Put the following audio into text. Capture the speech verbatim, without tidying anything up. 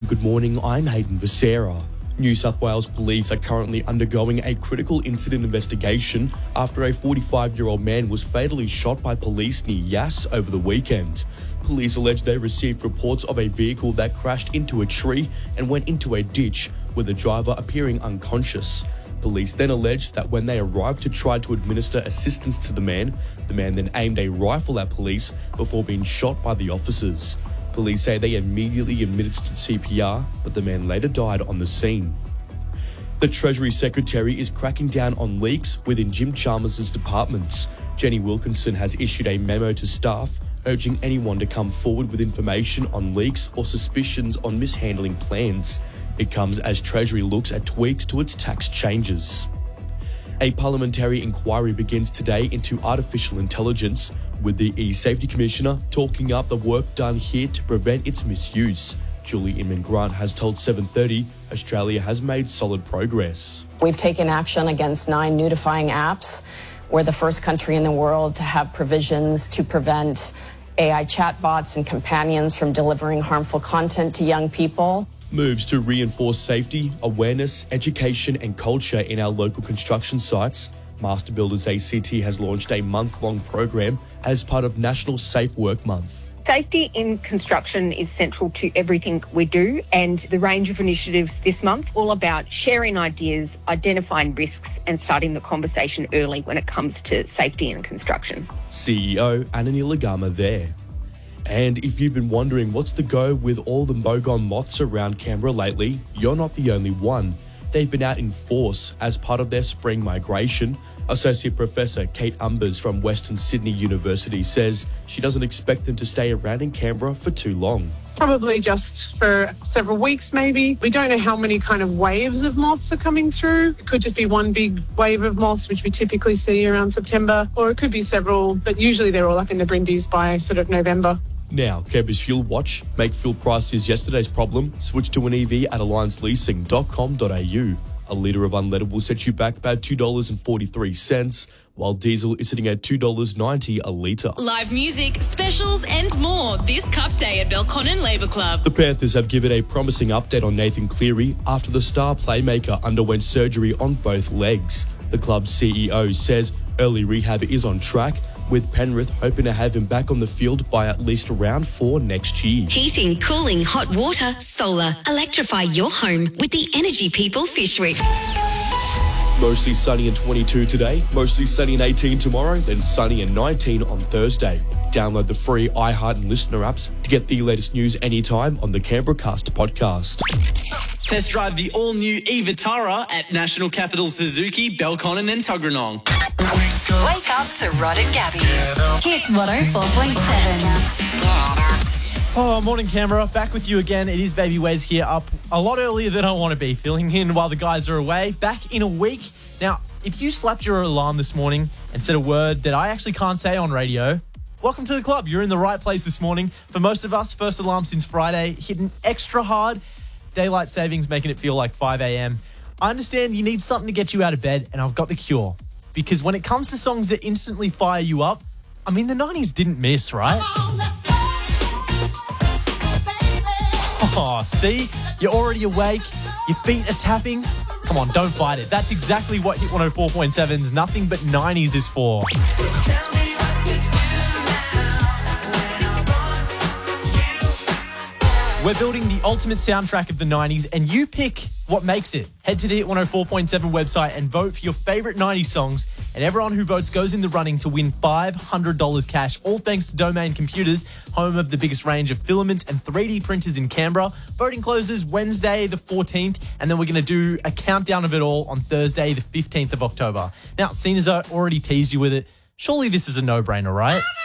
Good morning, I'm Hayden Becerra. New South Wales police are currently undergoing a critical incident investigation after a forty-five-year-old man was fatally shot by police near Yass over the weekend. Police allege they received reports of a vehicle that crashed into a tree and went into a ditch, with the driver appearing unconscious. Police then alleged that when they arrived to try to administer assistance to the man, the man then aimed a rifle at police before being shot by the officers. Police say they immediately administered C P R, but the man later died on the scene. The Treasury Secretary is cracking down on leaks within Jim Chalmers' departments. Jenny Wilkinson has issued a memo to staff urging anyone to come forward with information on leaks or suspicions on mishandling plans. It comes as Treasury looks at tweaks to its tax changes. A parliamentary inquiry begins today into artificial intelligence, with the E-Safety Commissioner talking up the work done here to prevent its misuse. Julie Inman-Grant has told seven thirty Australia has made solid progress. We've taken action against nine nudifying apps. We're the first country in the world to have provisions to prevent A I chatbots and companions from delivering harmful content to young people. Moves to reinforce safety, awareness, education and culture in our local construction sites. Master Builders A C T has launched a month-long program as part of National Safe Work Month. Safety in construction is central to everything we do, and the range of initiatives this month all about sharing ideas, identifying risks and starting the conversation early when it comes to safety in construction. C E O Anani Lagama there. And if you've been wondering what's the go with all the Mogon moths around Canberra lately, you're not the only one. They've been out in force as part of their spring migration. Associate Professor Kate Umbers from Western Sydney University says she doesn't expect them to stay around in Canberra for too long. Probably just for several weeks, maybe. We don't know how many kind of waves of moths are coming through. It could just be one big wave of moths, which we typically see around September, or it could be several, but usually they're all up in the Brindis by sort of November. Now, Canberra's Fuel Watch. Make fuel prices yesterday's problem. Switch to an E V at alliance leasing dot com dot a u. A litre of unleaded will set you back about two dollars and forty-three cents, while diesel is sitting at two dollars ninety a litre. Live music, specials and more this Cup Day at Belconnen Labour Club. The Panthers have given a promising update on Nathan Cleary after the star playmaker underwent surgery on both legs. The club's C E O says early rehab is on track, with Penrith hoping to have him back on the field by at least round four next year. Heating, cooling, hot water, solar. Electrify your home with the Energy People Fish Week. Mostly sunny and twenty-two today, mostly sunny and eighteen tomorrow, then sunny and nineteen on Thursday. Download the free iHeart and Listener apps to get the latest news anytime on the Canberra Cast podcast. Test drive the all-new e-Vitara at National Capital Suzuki, Belconnen and Tuggeranong. Wake up to Rod and Gabby. Kick one oh four point seven. Oh, morning, Canberra. Back with you again. It is Baby Wes here, up a lot earlier than I want to be, filling in while the guys are away. Back in a week. Now, if you slapped your alarm this morning and said a word that I actually can't say on radio, welcome to the club. You're in the right place this morning. For most of us, first alarm since Friday, hitting extra hard. Daylight savings making it feel like five a.m. I understand you need something to get you out of bed, and I've got the cure. Because when it comes to songs that instantly fire you up, I mean, the nineties didn't miss, right? Oh, see? You're already awake. Your feet are tapping. Come on, don't fight it. That's exactly what Hit one oh four point seven's Nothing But nineties is for. We're building the ultimate soundtrack of the nineties, and you pick what makes it. Head to the Hit one oh four point seven website and vote for your favourite nineties songs, and everyone who votes goes in the running to win five hundred dollars cash, all thanks to Domain Computers, home of the biggest range of filaments and three D printers in Canberra. Voting closes Wednesday the fourteenth, and then we're going to do a countdown of it all on Thursday the fifteenth of October. Now, seeing as I already teased you with it, surely this is a no-brainer, right?